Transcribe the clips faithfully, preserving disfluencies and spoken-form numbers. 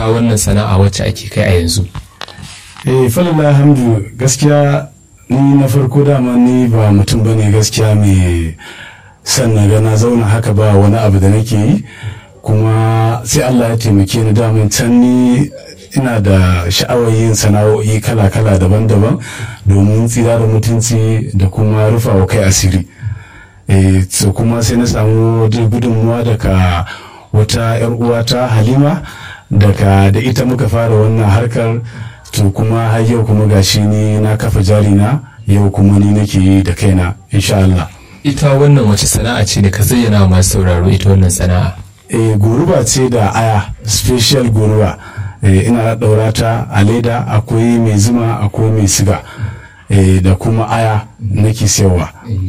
ita wannan sana'a wacce ake kai a yanzu? eh falalla alhamdu gaskiya ni na farko dama ni ba mutum bane gaskiya mai san na ga na zauna haka ba wani abu da nake yi, kuma sai Allah ya taimake ni daman can ni ina da sha'awar yin sana'o'i kala-kala daban-daban domin tsira da mutunci da kuma rufa wa kai asiri. eh so kuma sai na samu gudunmuwa daga wata 'yar uwata Halima, daga da ita muka fara wannan harkar, to kuma har yau kuma gashi ni na kafa jari na, yau kuma ni nake yi da kaina insha Allah. Ita wannan wace sana'a ce ne ka zayyana masu sauraro ita wannan sana'a? eh goruba ce da aya, special goruba. eh ina daura ta a leda, akwai mai zuma akwai mai siga, eh da kuma aya nake sayarwa.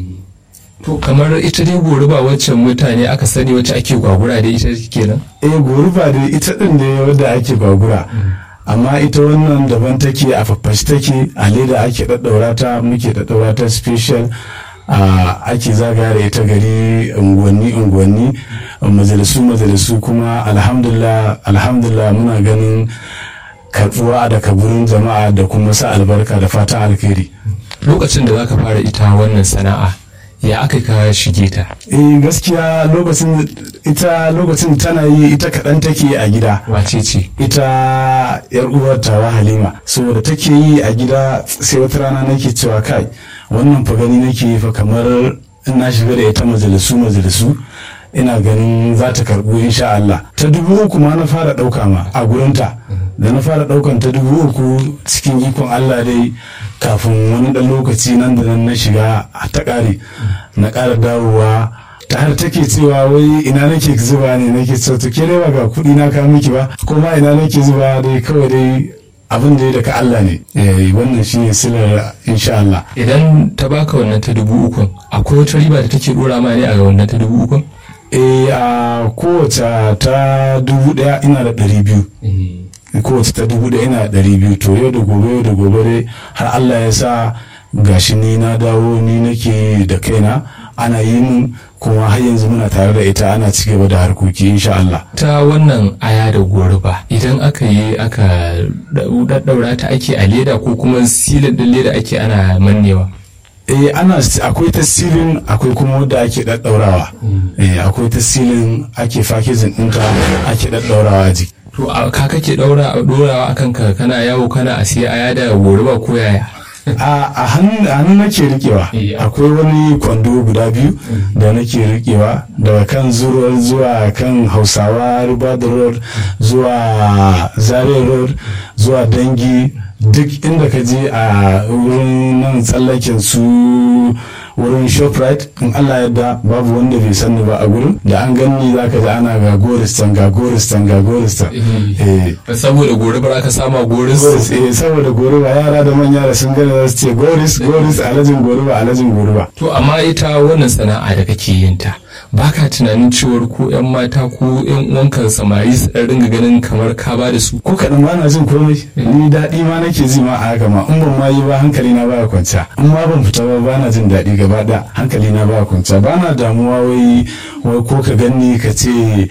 To kamar ita dai goruba wacce mutane aka sani wacce ake gwagura da ita kenan? eh goruba da ita din da wadda ake gwagura, amma ita wannan daban take, a faffashi take, a leda ake daddaura ta, muke daddaura ta special, a ake zagaya da ita gari, unguwanni unguwanni, majalisu majalisu, kuma alhamdulillah alhamdulillah muna ganin karbuwa daga gurin jama'a da kuma sa albarka da fatan alkhairi. Lokacin da zaka fara ita wannan sana'a ya aka ka shige ta? eh gaskiya lokacin ita lokacin tana yi ita kaɗan take a gida. Wace ce? Ita yar uwar tawa Halima, saboda take yi a gida, sai wata rana nake cewa kai wannan fa gani nake fa kamar in na shiga da ita majalisu majalisu ina ganin za ta karɓo insha Allah. Ta dubu uku ma na fara ɗauka ma a gurinta, da na fara ɗaukan ta dubu uku cikin ikon Allah dai kafin wani ɗan lokaci nan da nan na shiga ta ƙare, na ƙara dawowa, ta har take cewa wai ina nake zuba ne, nake cewa to ke dai ba ga kuɗi na kawo miki ba, kuma ina nake zuba dai kawai dai abin da ya daga Allah ne. eh wannan shine silar insha Allah. Idan ta baka wannan ta dubu ukun akwai wata riba da take dora ma ne a ga wannan ta dubu ukun? eh a kowace ta dubu ɗaya ina da ɗari biyu. kowace ta dubu ɗaya ina da ɗari biyu. To yau da gobe yau da gobe dai har Allah ya sa gashi ni na dawo ni nake da kaina, ana yi min, kuma har yanzu muna tare da ita, ana ci gaba da harkoki insha Allah. Ta wannan aya da goruba idan aka yi aka daddaura ta ake a leda ko kuma silin din leda ake ana mannewa? eh ana akwai tasirin, akwai kuma wadda ake daddaurawa. eh akwai tasirin ake fakizin ɗinka ake daddaurawa jiki. To ka kake daura dorawa akan ka kana yawo kana a siya aya da goruba ko yaya? a hannun nake rikewa, akwai wani kwando guda biyu da nake rikewa, daga kan zuruwar zuwa kan Hausawa Ribad Road zuwa Zaria Road zuwa Dangi, duk inda ka je a wurin nan tsallaken su wurin Shoprite, in Allah yadda babu wanda bai sani ba a gurin, da an ganni za ka ji ana ga goristan ga goristan ga goristan. eh saboda gorubar aka sama goris. eh saboda goruba, yara da manya da sun gani za su ce goris goris, alajin goruba alajin goruba. To amma ita wannan sana'a da kake yin ta baka tunanin cewar ko yan mata ko yan uwanka samari su dan ringa ganin kamar ka ba da su? Ko kaɗan ba na jin komai, ni daɗi ma nake ji ma a haka ma, in ban ma yi ba hankali na baya kwanciya, in ma ban fita ba ba na jin daɗi gaba da hankali na baya kwanciya, ba na damuwa wai wai ko ka ganni ka ce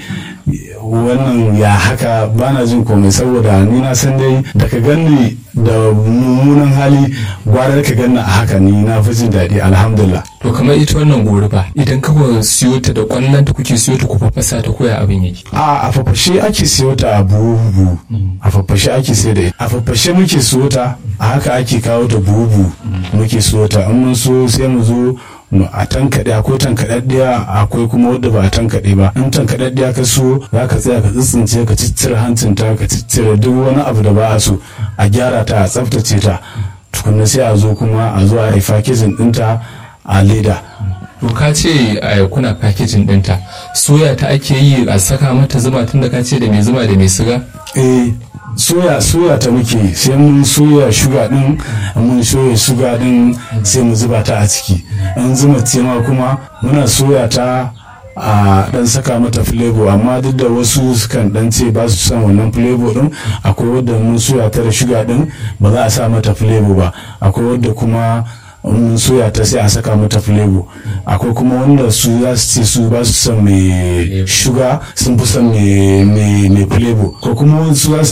wannan ya haka, ba na jin komai, saboda ni na san dai da ka ganni da mummunan hali gwarar ka ganna a haka, ni na fi jin daɗi alhamdulillah. To kamar ita wannan goruba idan ka siyo ta da kwallon ta kuke siyo ta ku fafasa ta koya abin yake? a a fafashe ake siyo ta a buhu, a fafashe ake siyo da ita, a fafashe muke siyo ta, a haka ake kawo ta buhu muke siyo ta, in mun so sai mu zo a tankaɗe, akwai tankaɗaɗɗiya akwai kuma wadda ba a tankaɗe ba. in tankaɗaɗɗiya ka so za ka tsaya ka tsitsince ka ciccire hancinta ka ciccire duk wani abu da ba a so, a gyara ta a tsaftace ta, tukunna sai a zo kuma a zo a yi fakizin ɗinta a leda. To ka ce a kuna fakijin ɗinta, soya ta ake yi a saka mata zuma tun da ka ce da mai zuma da mai siga? eh soya soya ta muke, sai mun soya shuga din, mun soya shuga din sai mu zuba ta a ciki. in zuma ce ma kuma muna soya ta a dan saka mata flavor, amma duk da wasu sukan dan ce ba su san wannan flavor din, akwai wadda mun soya ta da shuga din ba za a sa mata flavor ba, akwai wadda kuma mun soya ta sai a saka mata flavor, akwai kuma wanda su za su ce su ba su san mai shuga, sun fi san mai flavor, ko kuma su za su